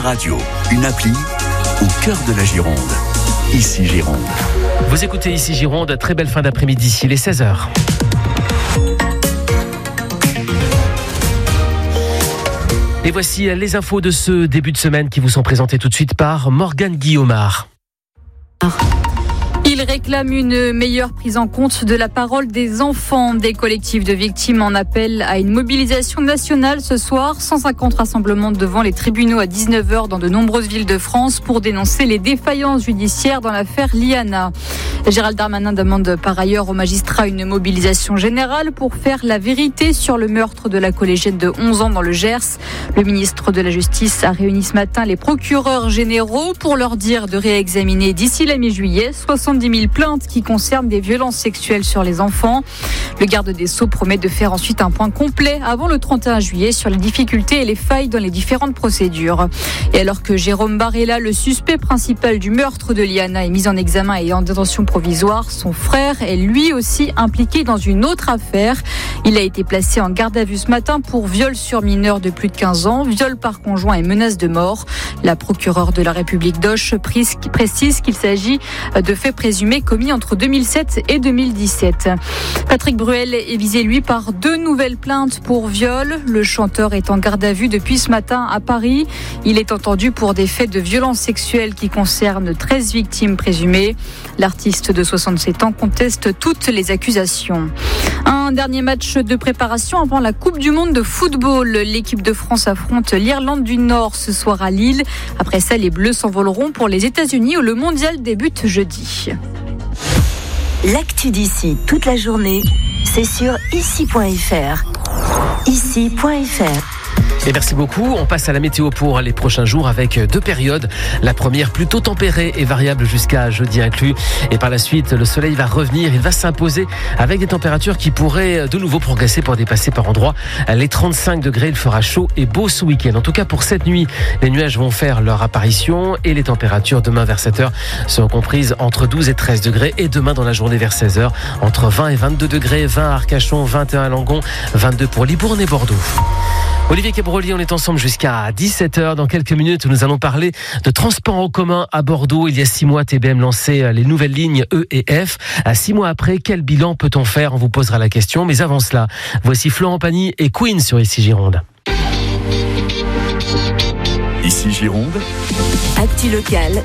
radio, une appli au cœur de la Gironde. Ici Gironde. Vous écoutez Ici Gironde, très belle fin d'après-midi, il est 16h. Et voici les infos de ce début de semaine qui vous sont présentées tout de suite par Morgane Guillaumard. Il réclame une meilleure prise en compte de la parole des enfants. Des collectifs de victimes en appellent à une mobilisation nationale ce soir. 150 rassemblements devant les tribunaux à 19h dans de nombreuses villes de France pour dénoncer les défaillances judiciaires dans l'affaire Liana. Gérald Darmanin demande par ailleurs aux magistrats une mobilisation générale pour faire la vérité sur le meurtre de la collégienne de 11 ans dans le Gers. Le ministre de la Justice a réuni ce matin les procureurs généraux pour leur dire de réexaminer d'ici la mi-juillet 70 000 plaintes qui concernent des violences sexuelles sur les enfants. Le garde des Sceaux promet de faire ensuite un point complet avant le 31 juillet sur les difficultés et les failles dans les différentes procédures. Et alors que Jérôme Barella, le suspect principal du meurtre de Liana, est mis en examen et en détention provisoire, son frère est lui aussi impliqué dans une autre affaire. Il a été placé en garde à vue ce matin pour viol sur mineur de plus de 15 ans, viol par conjoint et menace de mort. La procureure de la République d'Auch précise qu'il s'agit de faits présumés commis entre 2007 et 2017. Patrick Bruel est visé, lui, par 2 nouvelles plaintes pour viol. Le chanteur est en garde à vue depuis ce matin à Paris. Il est entendu pour des faits de violences sexuelles qui concernent 13 victimes présumées. L'artiste de 67 ans conteste toutes les accusations. Un dernier match de préparation avant la Coupe du Monde de football. L'équipe de France affronte l'Irlande du Nord ce soir à Lille. Après ça, les Bleus s'envoleront pour les États-Unis où le mondial débute jeudi. L'actu d'ici toute la journée, c'est sur ici.fr. Ici.fr. Et merci beaucoup. On passe à la météo pour les prochains jours avec 2 périodes. La première plutôt tempérée et variable jusqu'à jeudi inclus. Et par la suite, le soleil va revenir. Il va s'imposer avec des températures qui pourraient de nouveau progresser pour dépasser par endroits les 35 degrés. Il fera chaud et beau ce week-end. En tout cas, pour cette nuit, les nuages vont faire leur apparition et les températures demain vers 7h seront comprises entre 12 et 13 degrés. Et demain dans la journée vers 16h, entre 20 et 22 degrés. 20 à Arcachon, 21 à Langon, 22 pour Libourne et Bordeaux. Olivier Cabroli, on est ensemble jusqu'à 17h. Dans quelques minutes, nous allons parler de transport en commun à Bordeaux. Il y a 6 mois, TBM lançait les nouvelles lignes E et F. 6 mois après, quel bilan peut-on faire ? On vous posera la question. Mais avant cela, voici Florent Pagny et Queen sur Ici Gironde. Ici Gironde. Actu locale,